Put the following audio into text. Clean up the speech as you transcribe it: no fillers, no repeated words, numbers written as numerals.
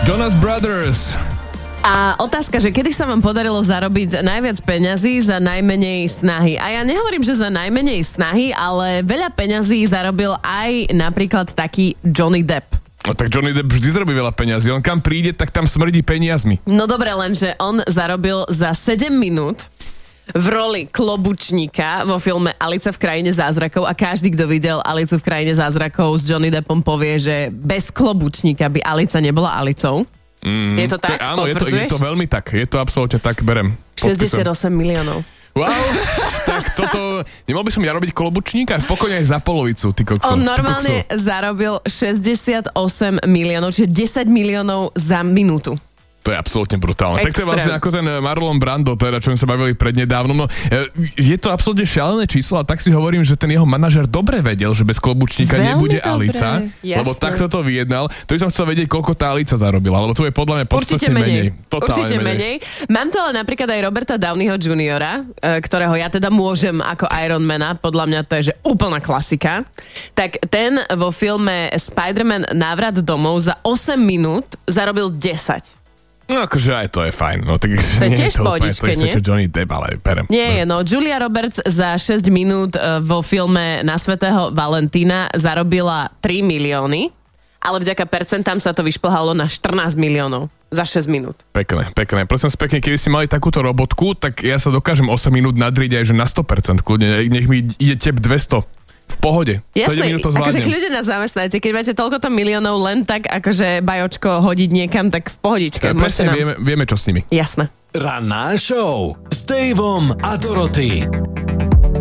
Jonas Brothers. A otázka, že kedy sa vám podarilo zarobiť najviac peňazí za najmenej snahy? A ja nehovorím, že za najmenej snahy, ale veľa peňazí zarobil aj napríklad taký Johnny Depp. No tak Johnny Depp vždy zarobí veľa peňazí. On kam príde, tak tam smrdí peniazmi. No dobre, lenže on zarobil za 7 minút v roli klobučníka vo filme Alica v krajine zázrakov a každý, kto videl Alicu v krajine zázrakov s Johnny Deppom povie, že bez klobučníka by Alica nebola Alicou. Je to tak? Áno, je to veľmi tak. Je to absolútne tak, berem. 68 miliónov. Wow, tak toto... Nemal by som ja robiť klobučníka? Pokojne aj za polovicu, ty kokso. On normálne zarobil 68 miliónov, čiže 10 miliónov za minútu. To je absolútne brutálne. Extrém. Tak to je vlastne ako ten Marlon Brando, teda, čo sme sa bavili prednedávnom. No, je to absolútne šialené číslo a tak si hovorím, že ten jeho manažer dobre vedel, že bez klobučníka nebude Alica, lebo takto to vyjednal. To by som chcel vedieť, koľko tá Alica zarobila, lebo to je podľa mňa podstatne menej. Určite menej. Mám tu ale napríklad aj Roberta Downeyho Jr., ktorého ja teda môžem ako Ironmana, podľa mňa to je že úplná klasika. Tak ten vo filme Spider-Man Návrat domov za 8 minút zarobil 10. No akože aj to je fajn. No, tak to je tiež pohodičke, nie? To je Johnny Depp, ale perem. Nie, no Julia Roberts za 6 minút vo filme Na svätého Valentína zarobila 3 milióny, ale vďaka percentám sa to vyšplhalo na 14 miliónov za 6 minút. Pekné. Prosím vás pekne, keby si mali takúto robotku, tak ja sa dokážem 8 minút nadriť aj že na 100%. Kľudne, nech mi ide tep 200. V pohode. Jasné, akože kľudne nás zamestnajte. Keď máte toľkoto miliónov len tak, akože bajočko hodiť niekam, tak v pohodičke. Presne, vieme čo s nimi. Jasné. Ranná show s Daveom a Dorothy.